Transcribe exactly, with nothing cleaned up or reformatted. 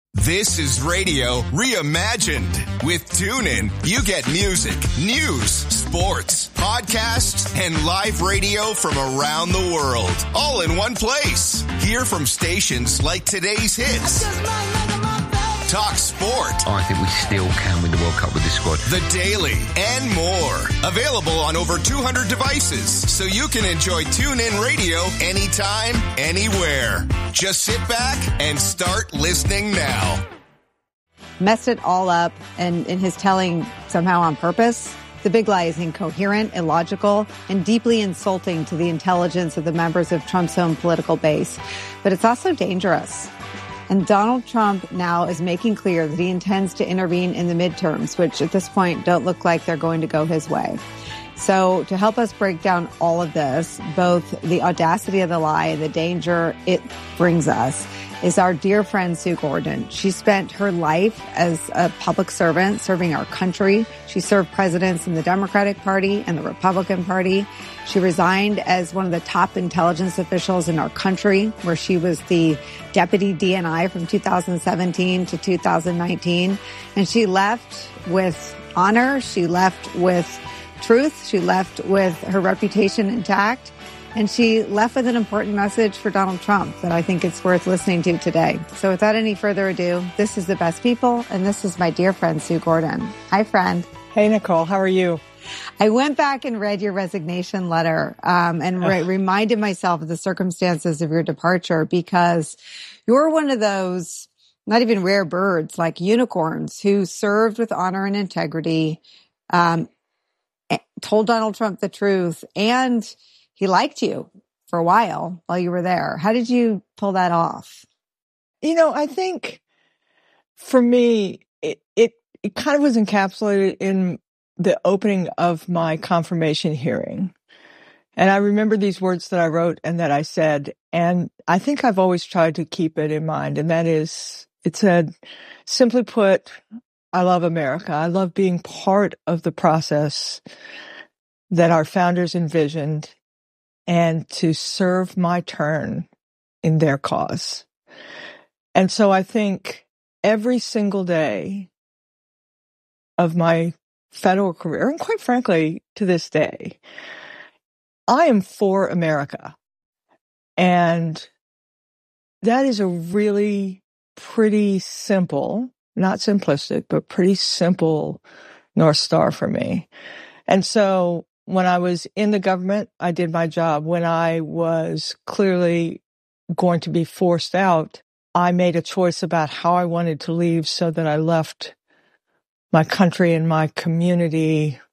This is radio reimagined. With TuneIn, you get music, news, sports, podcasts, and live radio from around the world, all in one place. Hear from stations like today's hits, talk sport, I think we still can win the World Cup with this squad, The Daily, and more. Available on over two hundred devices, so you can enjoy TuneIn Radio anytime, anywhere. Just sit back and start listening now. Messed it all up, and in his telling somehow on purpose. The big lie is incoherent, illogical, and deeply insulting to the intelligence of the members of Trump's own political base. But it's also dangerous. And Donald Trump now is making clear that he intends to intervene in the midterms, which at this point don't look like they're going to go his way. So to help us break down all of this, both the audacity of the lie and the danger it brings us, is our dear friend Sue Gordon. She spent her life as a public servant serving our country. She served presidents in the Democratic Party and the Republican Party. She resigned as one of the top intelligence officials in our country, where she was the deputy D N I from two thousand seventeen to two thousand nineteen. And she left with honor. She left with truth. She left with her reputation intact. And she left with an important message for Donald Trump that I think it's worth listening to today. So without any further ado, this is The Best People, and this is my dear friend, Sue Gordon. Hi, friend. Hey, Nicole. How are you? I went back and read your resignation letter um, and re- reminded myself of the circumstances of your departure, because you're one of those not even rare birds, like unicorns, who served with honor and integrity, um, told Donald Trump the truth, and he liked you for a while while you were there. How did you pull that off? You know, I think for me, it, it, it kind of was encapsulated in the opening of my confirmation hearing. And I remember these words that I wrote and that I said, and I think I've always tried to keep it in mind. And that is, it said, simply put, I love America. I love being part of the process that our founders envisioned, and to serve my turn in their cause. And so I think every single day of my federal career, and quite frankly, to this day, I am for America. And that is a really pretty simple, not simplistic, but pretty simple North Star for me. And so when I was in the government, I did my job. When I was clearly going to be forced out, I made a choice about how I wanted to leave, so that I left my country and my community